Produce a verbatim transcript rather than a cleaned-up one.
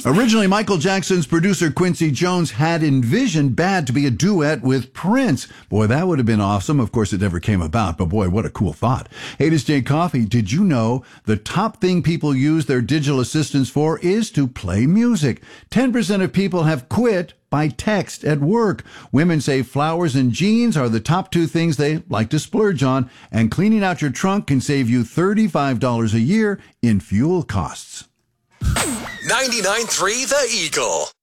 Originally, Michael Jackson's producer Quincy Jones had envisioned Bad to be a duet with Prince. Boy, that would have been awesome. Of course, it never came about, but boy, what a cool thought. Hey, this is Jay Coffee. Did you know the top thing people use their digital assistants for is to play music? ten percent of people have quit by text at work. Women say flowers and jeans are the top two things they like to splurge on, and cleaning out your trunk can save you thirty-five dollars a year in fuel costs. ninety-nine point three The Eagle.